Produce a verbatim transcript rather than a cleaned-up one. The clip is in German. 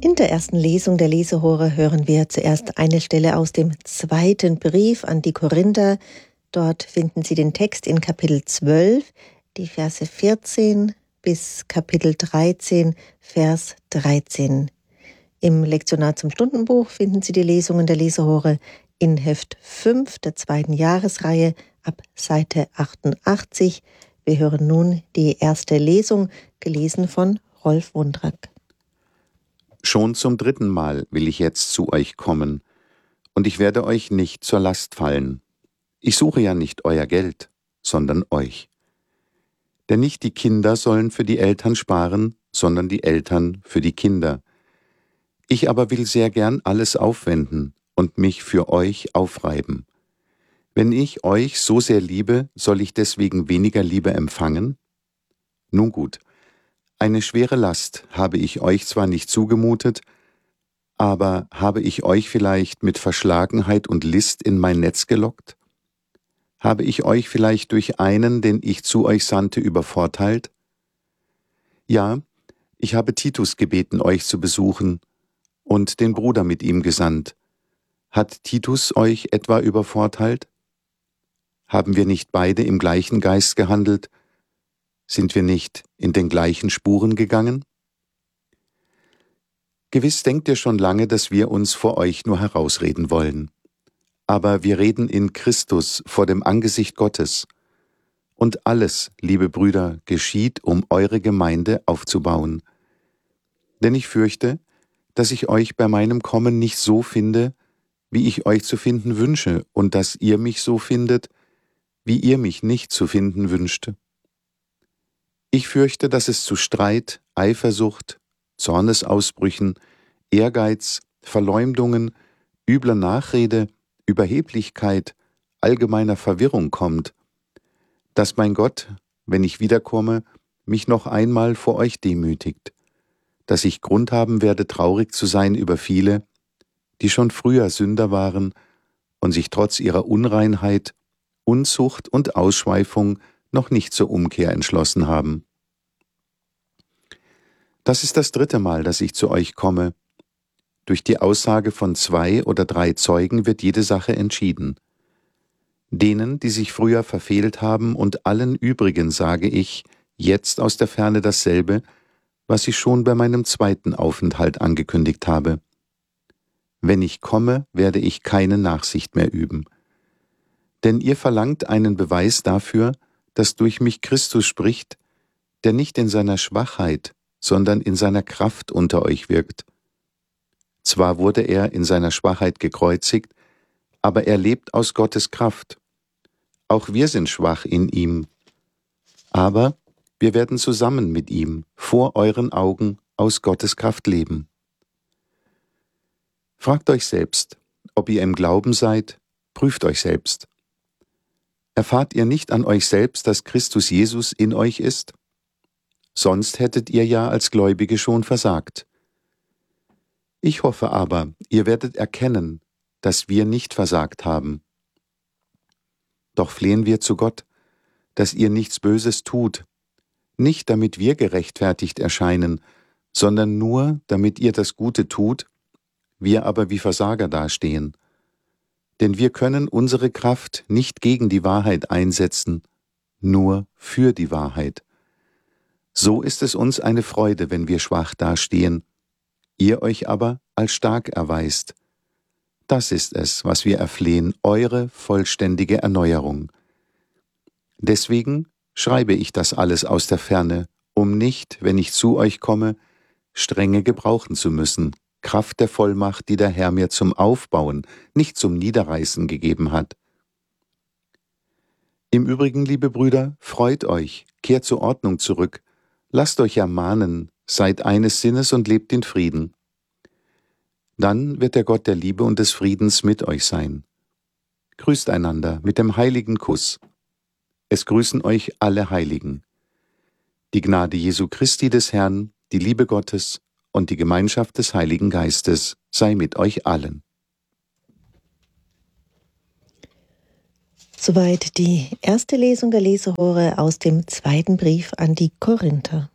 In der ersten Lesung der Lesehore hören wir zuerst eine Stelle aus dem zweiten Brief an die Korinther. Dort finden Sie den Text in Kapitel zwölf, die Verse vierzehn bis Kapitel dreizehn, Vers dreizehn. Im Lektionar zum Stundenbuch finden Sie die Lesungen der Lesehore in Heft fünf der zweiten Jahresreihe ab Seite achtundachtzig. Wir hören nun die erste Lesung, gelesen von Rolf Wundrack. Schon zum dritten Mal will ich jetzt zu euch kommen, und ich werde euch nicht zur Last fallen. Ich suche ja nicht euer Geld, sondern euch. Denn nicht die Kinder sollen für die Eltern sparen, sondern die Eltern für die Kinder. Ich aber will sehr gern alles aufwenden und mich für euch aufreiben. Wenn ich euch so sehr liebe, soll ich deswegen weniger Liebe empfangen? Nun gut. Eine schwere Last habe ich euch zwar nicht zugemutet, aber habe ich euch vielleicht mit Verschlagenheit und List in mein Netz gelockt? Habe ich euch vielleicht durch einen, den ich zu euch sandte, übervorteilt? Ja, ich habe Titus gebeten, euch zu besuchen, und den Bruder mit ihm gesandt. Hat Titus euch etwa übervorteilt? Haben wir nicht beide im gleichen Geist gehandelt? Sind wir nicht in den gleichen Spuren gegangen? Gewiss denkt ihr schon lange, dass wir uns vor euch nur herausreden wollen. Aber wir reden in Christus vor dem Angesicht Gottes. Und alles, liebe Brüder, geschieht, um eure Gemeinde aufzubauen. Denn ich fürchte, dass ich euch bei meinem Kommen nicht so finde, wie ich euch zu finden wünsche, und dass ihr mich so findet, wie ihr mich nicht zu finden wünschte. Ich fürchte, dass es zu Streit, Eifersucht, Zornesausbrüchen, Ehrgeiz, Verleumdungen, übler Nachrede, Überheblichkeit, allgemeiner Verwirrung kommt, dass mein Gott, wenn ich wiederkomme, mich noch einmal vor euch demütigt, dass ich Grund haben werde, traurig zu sein über viele, die schon früher Sünder waren und sich trotz ihrer Unreinheit, Unzucht und Ausschweifung noch nicht zur Umkehr entschlossen haben. Das ist das dritte Mal, dass ich zu euch komme. Durch die Aussage von zwei oder drei Zeugen wird jede Sache entschieden. Denen, die sich früher verfehlt haben, und allen übrigen sage ich jetzt aus der Ferne dasselbe, was ich schon bei meinem zweiten Aufenthalt angekündigt habe. Wenn ich komme, werde ich keine Nachsicht mehr üben. Denn ihr verlangt einen Beweis dafür, dass durch mich Christus spricht, der nicht in seiner Schwachheit, sondern in seiner Kraft unter euch wirkt. Zwar wurde er in seiner Schwachheit gekreuzigt, aber er lebt aus Gottes Kraft. Auch wir sind schwach in ihm. Aber wir werden zusammen mit ihm vor euren Augen aus Gottes Kraft leben. Fragt euch selbst, ob ihr im Glauben seid, prüft euch selbst. Erfahrt ihr nicht an euch selbst, dass Christus Jesus in euch ist? Sonst hättet ihr ja als Gläubige schon versagt. Ich hoffe aber, ihr werdet erkennen, dass wir nicht versagt haben. Doch flehen wir zu Gott, dass ihr nichts Böses tut, nicht damit wir gerechtfertigt erscheinen, sondern nur, damit ihr das Gute tut, wir aber wie Versager dastehen. Denn wir können unsere Kraft nicht gegen die Wahrheit einsetzen, nur für die Wahrheit. So ist es uns eine Freude, wenn wir schwach dastehen, ihr euch aber als stark erweist. Das ist es, was wir erflehen, eure vollständige Erneuerung. Deswegen schreibe ich das alles aus der Ferne, um nicht, wenn ich zu euch komme, strenge gebrauchen zu müssen, Kraft der Vollmacht, die der Herr mir zum Aufbauen, nicht zum Niederreißen gegeben hat. Im Übrigen, liebe Brüder, freut euch, kehrt zur Ordnung zurück, lasst euch ermahnen, seid eines Sinnes und lebt in Frieden. Dann wird der Gott der Liebe und des Friedens mit euch sein. Grüßt einander mit dem heiligen Kuss. Es grüßen euch alle Heiligen. Die Gnade Jesu Christi des Herrn, die Liebe Gottes und die Gemeinschaft des Heiligen Geistes sei mit euch allen. Soweit die erste Lesung der Lesehore aus dem zweiten Brief an die Korinther.